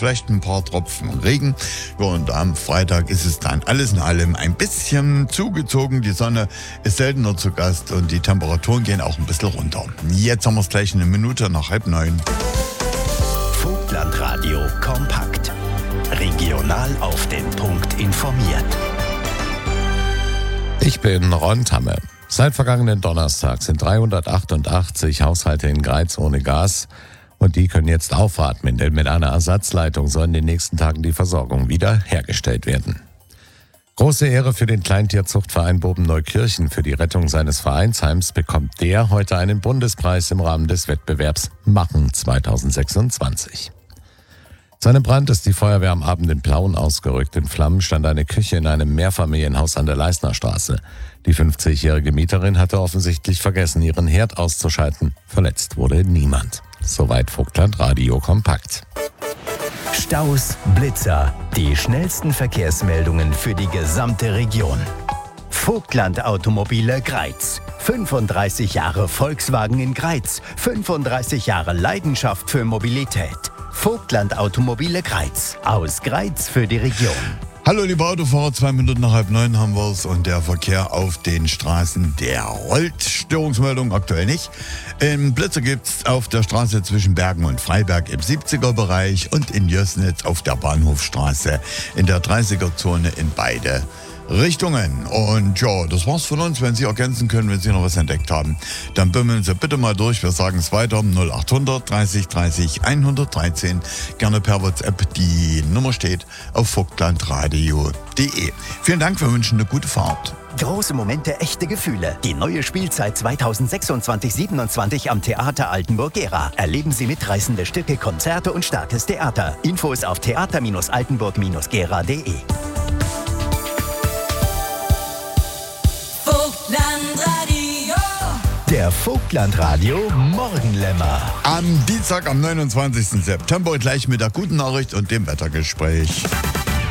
vielleicht ein paar Tropfen Regen. Und am Freitag ist es dann alles in allem ein bisschen zugezogen. Die Sonne ist seltener zu Gast und die Temperaturen gehen auch ein bisschen runter. Jetzt haben wir es gleich eine Minute nach 8:30. Vogtlandradio kompakt. Regional auf den Punkt informiert. Ich bin Ron Tamme. Seit vergangenen Donnerstag sind 388 Haushalte in Greiz ohne Gas und die können jetzt aufatmen, denn mit einer Ersatzleitung soll in den nächsten Tagen die Versorgung wieder hergestellt werden. Große Ehre für den Kleintierzuchtverein Boben-Neukirchen. Für die Rettung seines Vereinsheims bekommt der heute einen Bundespreis im Rahmen des Wettbewerbs Machen 2026. Zu einem Brand ist die Feuerwehr am Abend in Plauen ausgerückt. In Flammen stand eine Küche in einem Mehrfamilienhaus an der Leisnerstraße. Die 50-jährige Mieterin hatte offensichtlich vergessen, ihren Herd auszuschalten. Verletzt wurde niemand. Soweit Vogtlandradio kompakt. Staus, Blitzer, die schnellsten Verkehrsmeldungen für die gesamte Region. Vogtland Automobile Greiz. 35 Jahre Volkswagen in Greiz. 35 Jahre Leidenschaft für Mobilität. Vogtland Automobile Greiz. Aus Greiz für die Region. Hallo liebe Autofahrer, 2 Minuten nach 8:30 haben wir es und der Verkehr auf den Straßen, der rollt. Störungsmeldung aktuell nicht. Blitzer gibt's auf der Straße zwischen Bergen und Freiberg im 70er-Bereich und in Jössnitz auf der Bahnhofstraße in der 30er-Zone in beide Richtungen. Und ja, das war's von uns. Wenn Sie ergänzen können, wenn Sie noch was entdeckt haben, dann bimmeln Sie bitte mal durch. Wir sagen es weiter. 0800 30 30 113. Gerne per WhatsApp. Die Nummer steht auf vogtlandradio.de. Vielen Dank. Wir wünschen eine gute Fahrt. Große Momente, echte Gefühle. Die neue Spielzeit 2026-27 am Theater Altenburg-Gera. Erleben Sie mitreißende Stücke, Konzerte und starkes Theater. Infos auf theater-altenburg-gera.de. Der Vogtlandradio Morgenlämmer. Am Dienstag, am 29. September, gleich mit der guten Nachricht und dem Wettergespräch.